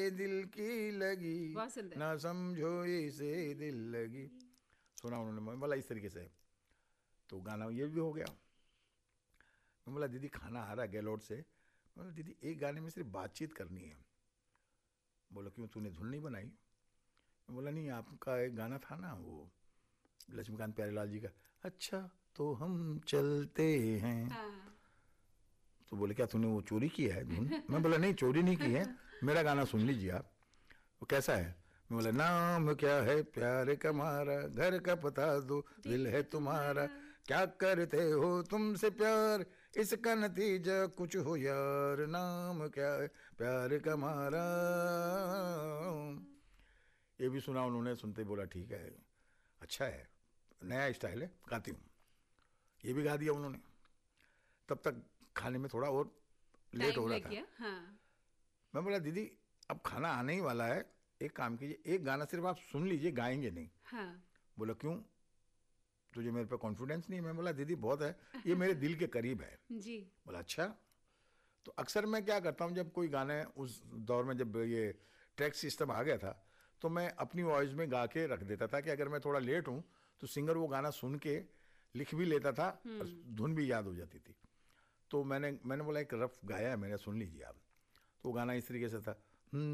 दिल की लगी, बहुत सुंदर। ना समझो इसे दिल लगी, सुना उन्होंने। मैं बोला इस तरीके से, तो गाना ये भी हो गया। मैं बोला दीदी खाना आ रहा है गैलोड से। मैं बोला दीदी एक गाने में सिर्फ बातचीत करनी है। बोला क्यों, तूने धुन नहीं बनाई? मैं बोला नहीं, आपका एक गाना था ना वो लक्ष्मीकांत प्यारेलाल जी का, अच्छा तो हम चलते हैं। हाँ। तो बोले क्या तूने वो चोरी की है धुन? मैं बोला नहीं, चोरी नहीं की है, मेरा गाना सुन लीजिए आप। वो कैसा है? मैं बोला नाम क्या है प्यार का हमारा, घर का पता दो, दिल है तुम्हारा, क्या करते हो तुमसे प्यार, इसका नतीजा कुछ हो यार, नाम क्या है प्यार का हमारा। ये भी सुना उन्होंने, सुनते ही बोला ठीक है, अच्छा है, नया स्टाइल है, गाती हूँ। ये भी गा दिया उन्होंने। तब तक खाने में थोड़ा और लेट टाइम हो रहा लग था। गया। हाँ। मैं बोला दीदी अब खाना आने ही वाला है, एक काम कीजिए, एक गाना सिर्फ आप सुन लीजिए, गाएंगे नहीं। हाँ। बोला क्यों, तुझे मेरे पे कॉन्फिडेंस नहीं है? मैं बोला दीदी बहुत है, ये मेरे दिल के करीब है। जी। बोला अच्छा। तो अक्सर मैं क्या करता हूँ, जब कोई गाने उस दौर में जब ये ट्रैक सिस्टम आ गया था, तो मैं अपनी वॉइस में गा के रख देता था कि अगर मैं थोड़ा लेट हूँ तो सिंगर वो गाना सुन के लिख भी लेता था और धुन भी याद हो जाती थी। तो मैंने बोला एक रफ गाया है मैंने, सुन लीजिए आप। तो वो गाना इस तरीके से था,